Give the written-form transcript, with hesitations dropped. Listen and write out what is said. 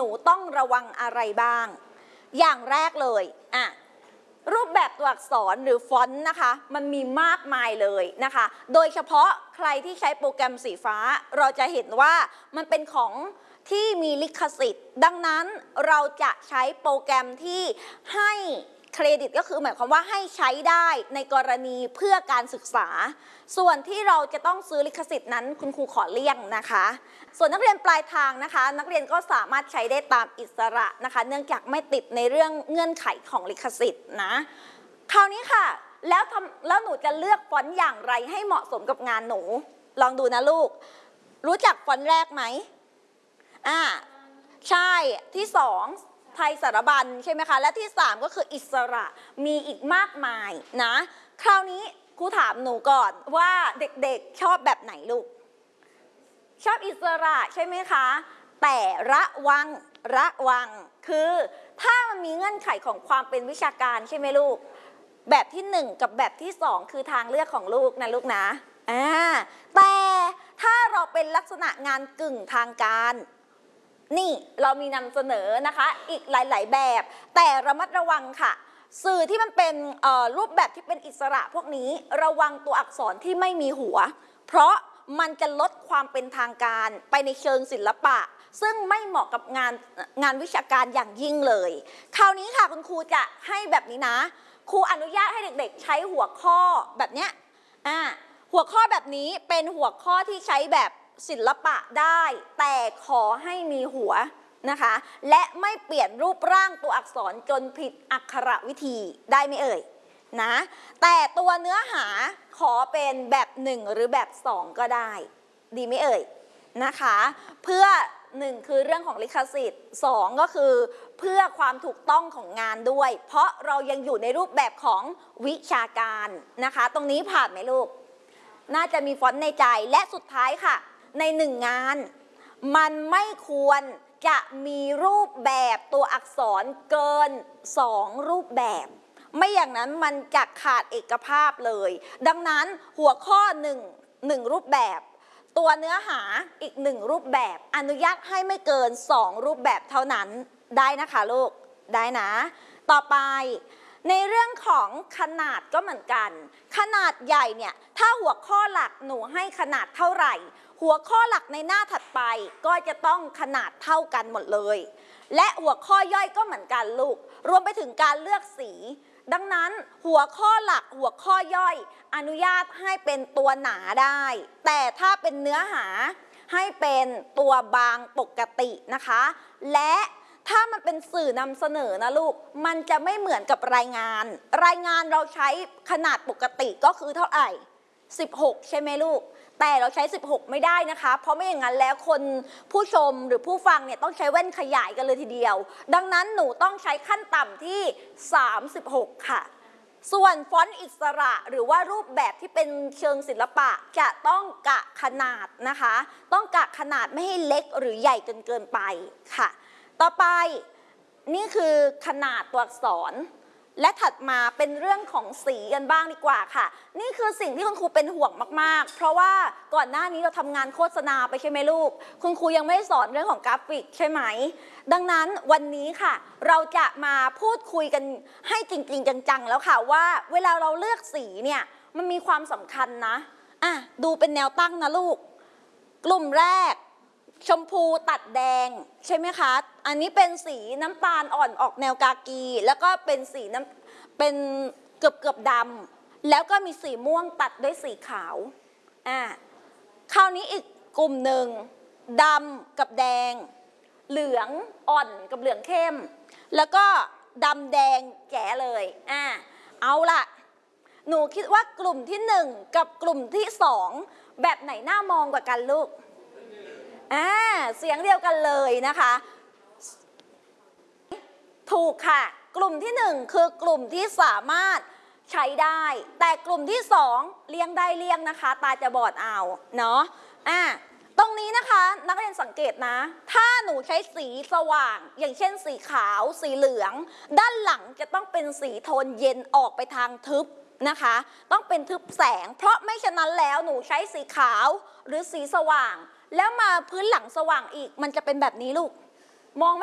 หนูต้องระวังอะไรบ้างอย่างแรกเลยรูปแบบตัวอักษรหรือฟอนต์นะคะมันมีมากมายเลยนะคะโดยเฉพาะใครที่ใช้โปรแกรมสีฟ้าเราจะเห็นว่ามันเป็นของที่มีลิขสิทธิ์ดังนั้นเราจะใช้โปรแกรมที่ให้เครดิตก็คือหมายความว่าให้ใช้ได้ในกรณีเพื่อการศึกษาส่วนที่เราจะต้องซื้อลิขสิทธิ์นั้นคุณครูขอเลี่ยงนะคะส่วนนักเรียนปลายทางนะคะนักเรียนก็สามารถใช้ได้ตามอิสระนะคะเนื่องจากไม่ติดในเรื่องเงื่อนไขของลิขสิทธิ์นะคราวนี้ค่ะแล้วหนูจะเลือกฟอนต์อย่างไรให้เหมาะสมกับงานหนูลองดูนะลูกรู้จักฟอนต์แรกไหมใช่ที่สองไทยสารบัญใช่ไหมคะและที่3ก็คืออิสระมีอีกมากมายนะคราวนี้ครูถามหนูก่อนว่าเด็กๆชอบแบบไหนลูกชอบอิสระใช่ไหมคะแต่ระวังคือถ้ามันมีเงื่อนไขของความเป็นวิชาการใช่ไหมลูกแบบที่1กับแบบที่2คือทางเลือกของลูกนะลูกนะแต่ถ้าเราเป็นลักษณะงานกึ่งทางการนี่เรามีนำเสนอนะคะอีกหลายๆแบบแต่ระมัดระวังค่ะสื่อที่มันเป็นรูปแบบที่เป็นอิสระพวกนี้ระวังตัวอักษรที่ไม่มีหัวเพราะมันจะลดความเป็นทางการไปในเชิงศิลปะซึ่งไม่เหมาะกับงานวิชาการอย่างยิ่งเลยคราวนี้ค่ะคุณครูจะให้แบบนี้นะครูอนุญาตให้เด็กๆใช้หัวข้อแบบเนี้ยหัวข้อแบบนี้เป็นหัวข้อที่ใช้แบบศิลปะได้แต่ขอให้มีหัวนะคะและไม่เปลี่ยนรูปร่างตัวอักษรจนผิดอักขระวิธีได้ไหมเอ่ยนะแต่ตัวเนื้อหาขอเป็นแบบ1หรือแบบ2ก็ได้ดีไหมเอ่ยนะคะเพื่อ1คือเรื่องของลิขสิทธิ์2ก็คือเพื่อความถูกต้องของงานด้วยเพราะเรายังอยู่ในรูปแบบของวิชาการนะคะตรงนี้ผ่านไหมลูกน่าจะมีฟอนต์ในใจและสุดท้ายค่ะใน1งานมันไม่ควรจะมีรูปแบบตัวอักษรเกิน2รูปแบบไม่อย่างนั้นมันจะขาดเอกภาพเลยดังนั้นหัวข้อ1รูปแบบตัวเนื้อหาอีก1รูปแบบอนุญาตให้ไม่เกิน2รูปแบบเท่านั้นได้นะคะลูกได้นะต่อไปในเรื่องของขนาดก็เหมือนกันขนาดใหญ่เนี่ยถ้าหัวข้อหลักหนูให้ขนาดเท่าไหร่หัวข้อหลักในหน้าถัดไปก็จะต้องขนาดเท่ากันหมดเลยและหัวข้อย่อยก็เหมือนกันลูกรวมไปถึงการเลือกสีดังนั้นหัวข้อหลักหัวข้อย่อยอนุญาตให้เป็นตัวหนาได้แต่ถ้าเป็นเนื้อหาให้เป็นตัวบางปกตินะคะและถ้ามันเป็นสื่อนำเสนอนะลูกมันจะไม่เหมือนกับรายงานเราใช้ขนาดปกติก็คือเท่าไหร่16ใช่ไหมลูกแต่เราใช้16ไม่ได้นะคะเพราะไม่อย่างนั้นแล้วคนผู้ชมหรือผู้ฟังเนี่ยต้องใช้แว่นขยายกันเลยทีเดียวดังนั้นหนูต้องใช้ขั้นต่ำที่36ค่ะส่วนฟอนต์อิสระหรือว่ารูปแบบที่เป็นเชิงศิลปะจะต้องกะขนาดนะคะต้องกะขนาดไม่ให้เล็กหรือใหญ่จนเกินไปค่ะต่อไปนี่คือขนาดตัวอักษรและถัดมาเป็นเรื่องของสีกันบ้างดีกว่าค่ะนี่คือสิ่งที่คุณครูเป็นห่วงมากๆเพราะว่าก่อนหน้านี้เราทำงานโฆษณาไปใช่ไหมลูกคุณครูยังไม่สอนเรื่องของกราฟิกใช่ไหมดังนั้นวันนี้ค่ะเราจะมาพูดคุยกันให้จริงๆจังๆแล้วค่ะว่าเวลาเราเลือกสีเนี่ยมันมีความสำคัญนะดูเป็นแนวตั้งนะลูกกลุ่มแรกชมพูตัดแดงใช่ไหมคะอันนี้เป็นสีน้ำตาลอ่อนออกแนวกากีแล้วก็เป็นสีเป็นเกือบดำแล้วก็มีสีม่วงตัดด้วยสีขาวคราวนี้อีกกลุ่มหนึ่งดำกับแดงเหลืองอ่อนกับเหลืองเข้มแล้วก็ดำแดงแจ๋เลยเอาล่ะหนูคิดว่ากลุ่มที่1กับกลุ่มที่2แบบไหนน่ามองกว่ากันลูกเสียงเดียวกันเลยนะคะถูกค่ะกลุ่มที่1คือกลุ่มที่สามารถใช้ได้แต่กลุ่มที่2เลี่ยงได้เลี่ยงนะคะตาจะบอดเอาเนาะตรงนี้นะคะนักเรียนสังเกตนะถ้าหนูใช้สีสว่างอย่างเช่นสีขาวสีเหลืองด้านหลังจะต้องเป็นสีโทนเย็นออกไปทางทึบนะคะต้องเป็นทึบแสงเพราะไม่ฉะนั้นแล้วหนูใช้สีขาวหรือสีสว่างแล้วมาพื้นหลังสว่างอีกมันจะเป็นแบบนี้ลูกมอง